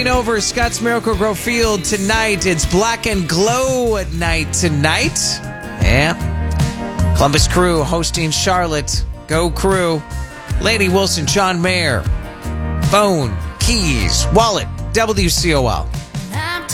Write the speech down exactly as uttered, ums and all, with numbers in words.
Over Scotts Miracle-Gro Field tonight. It's Black and Glow at night tonight. Yeah. Columbus Crew hosting Charlotte. Go Crew. Lady Wilson, John Mayer. Phone, keys, wallet, W C O L.